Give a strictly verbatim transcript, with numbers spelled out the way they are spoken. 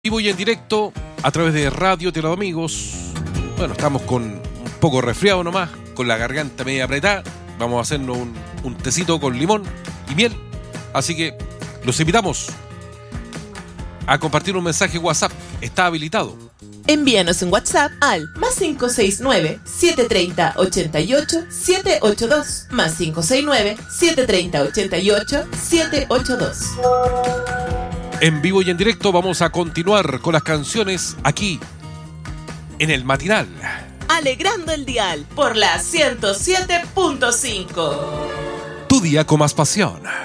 Vivo y en directo a través de Radio Tele Amigos. Bueno, estamos con un poco resfriado nomás, con la garganta media apretada. Vamos a hacernos un, un tecito con limón y miel. Así que los invitamos a compartir un mensaje WhatsApp. Está habilitado. Envíanos un WhatsApp al más cinco seis nueve, siete tres cero, ocho ocho, siete ocho dos, más cinco seis nueve, siete tres cero, ocho ocho, siete ocho dos. En vivo y en directo vamos a continuar con las canciones aquí en el matinal. Alegrando el dial por la ciento siete punto cinco. Tu día con más pasión.